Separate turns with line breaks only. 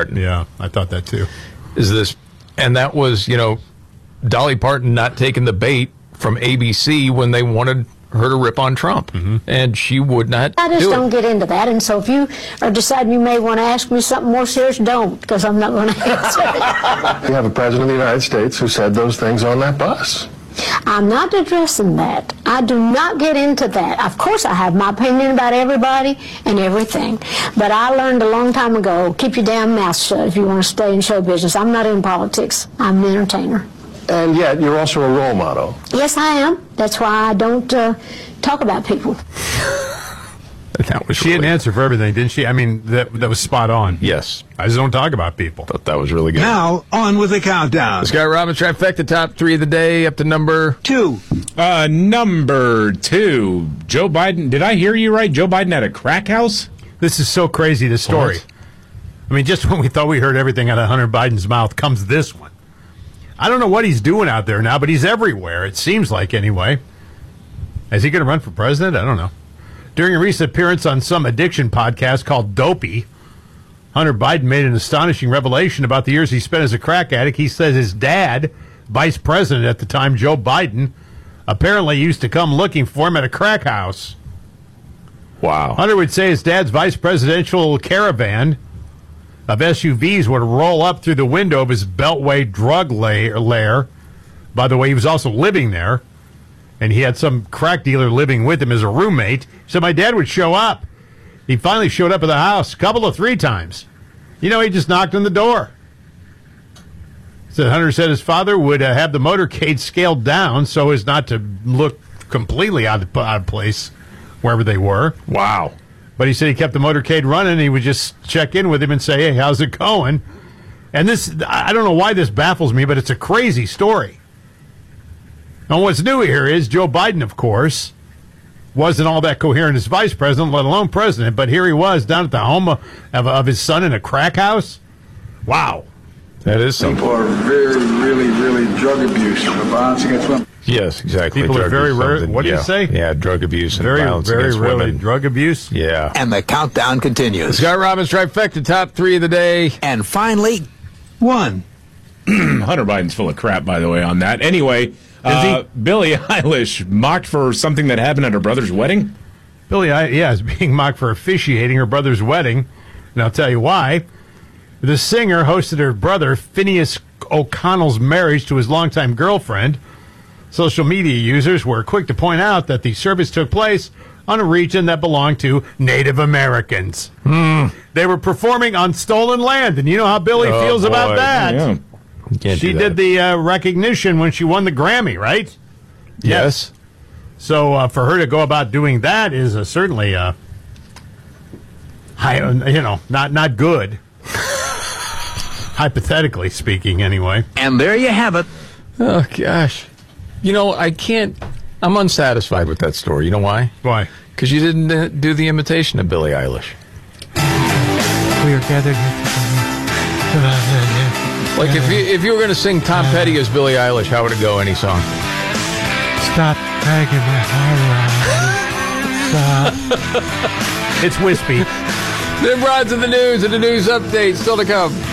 Parton.
Yeah, I thought that too.
And that was, Dolly Parton not taking the bait from ABC when they wanted her to rip on Trump. Mm-hmm. And she would not
I just
do
don't
it.
get into that. And so if you are deciding you may want to ask me something more serious, don't, because I'm not going to answer it.
You have a president of the United States who said those things on that bus.
I'm not addressing that. I do not get into that. Of course, I have my opinion about everybody and everything. But I learned a long time ago, keep your damn mouth shut if you want to stay in show business. I'm not in politics. I'm an entertainer.
And yet, you're also a role model.
Yes, I am. That's why I don't talk about people.
She had an answer for everything, didn't she? I mean, that was spot on.
Yes.
I just don't talk about people.
Thought that was really good.
Now, on with the countdown.
Scott Robbins trifecta, top 3 of the day, up to number
2.
Number 2, Joe Biden. Did I hear you right? Joe Biden at a crack house?
This is so crazy, this story.
What?
I mean, just when we thought we heard everything out of Hunter Biden's mouth comes this one. I don't know what he's doing out there now, but he's everywhere, it seems like, anyway. Is he going to run for president? I don't know. During a recent appearance on some addiction podcast called Dopey, Hunter Biden made an astonishing revelation about the years he spent as a crack addict. He says his dad, vice president at the time, Joe Biden, apparently used to come looking for him at a crack house.
Wow.
Hunter would say his dad's vice presidential caravan of SUVs would roll up through the window of his Beltway drug lair. By the way, he was also living there, and he had some crack dealer living with him as a roommate. So my dad would show up. He finally showed up at the house a 3 times. He just knocked on the door. So Hunter said his father would have the motorcade scaled down so as not to look completely out of place wherever they were.
Wow.
But he said he kept the motorcade running, and he would just check in with him and say, hey, how's it going? And this, I don't know why this baffles me, but it's a crazy story. And what's new here is Joe Biden, of course, wasn't all that coherent as vice president, let alone president, but here he was down at the home of his son in a crack house. Wow.
That is something.
People are very, really, really drug abuse and violence against women.
Yes, exactly.
People are very rare. What do you say?
Yeah, drug abuse and
very,
violence
very
against
rarely
women.
Drug abuse?
Yeah.
And the countdown continues.
Scott Robbins trifecta, top 3 of the day.
And finally, 1.
Hunter Biden's full of crap, by the way, on that. Anyway, Billie Eilish mocked for something that happened at her brother's wedding?
Billie Eilish is being mocked for officiating her brother's wedding, and I'll tell you why. The singer hosted her brother Phineas O'Connell's marriage to his longtime girlfriend. Social media users were quick to point out that the service took place on a region that belonged to Native Americans. They were performing on stolen land, and you know how Billie feels about that.
Yeah.
She did the recognition when she won the Grammy, right?
Yes.
So for her to go about doing that is certainly, not good. Hypothetically speaking, anyway.
And there you have it.
Oh, gosh. I'm unsatisfied with that story. You know why?
Why?
Because you didn't do the imitation of Billie Eilish.
We are gathered here
Like, if you were going to sing Tom Petty as Billie Eilish, how would it go, any song?
Stop dragging my heart around. Stop. It's wispy.
Nimrod's in the news and the news update still to come.